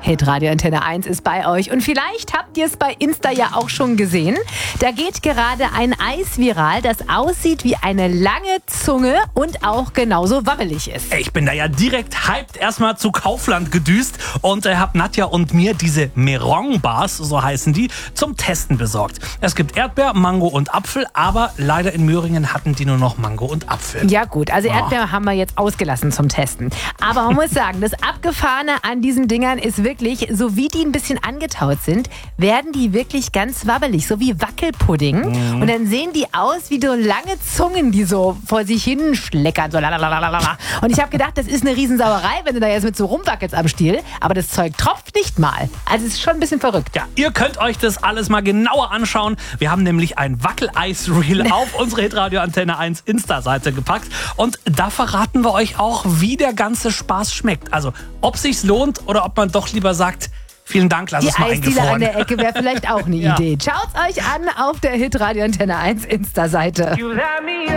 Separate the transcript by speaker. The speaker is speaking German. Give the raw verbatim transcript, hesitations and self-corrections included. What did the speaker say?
Speaker 1: Hitradio Antenne eins ist bei euch. Und vielleicht habt ihr es bei Insta ja auch schon gesehen. Da geht gerade ein Eis viral, das aussieht wie eine lange Zunge und auch genauso wabbelig ist.
Speaker 2: Ich bin da ja direkt hyped erstmal zu Kaufland gedüst und äh, hab Nadja und mir diese Meron-Bars, so heißen die, zum Testen besorgt. Es gibt Erdbeer, Mango und Apfel, aber leider in Möhringen hatten die nur noch Mango und Apfel.
Speaker 1: Ja gut, also Erdbeer oh. haben wir jetzt ausgelassen zum Testen. Aber man muss sagen, das Abgefahrene an diesen Dingern ist wirklich, so wie die ein bisschen angetaut sind, werden die wirklich ganz wabbelig, so wie Wackelpudding. Mhm. Und dann sehen die aus wie so lange Zungen, die so vor sich hin schleckern. So lalalala. Und ich habe gedacht, das ist eine Riesensauerei, wenn du da jetzt mit so rumwackelst am Stiel. Aber das Zeug tropft nicht mal. Also es ist schon ein bisschen verrückt.
Speaker 2: Ja, ihr könnt euch das alles mal genauer anschauen. Wir haben nämlich ein Wackeleis-Reel auf unsere Hitradio Antenne eins Insta-Seite gepackt. Und da verraten wir euch auch, wie der ganze Spaß schmeckt. Also ob sich's lohnt oder ob man doch lieber sagt, vielen Dank, lass
Speaker 1: Die
Speaker 2: es mal
Speaker 1: Eisdiele
Speaker 2: eingefroren.
Speaker 1: an der Ecke wäre vielleicht auch eine
Speaker 2: ja.
Speaker 1: Idee. Schaut's euch an auf der Hitradio Antenne eins Insta-Seite.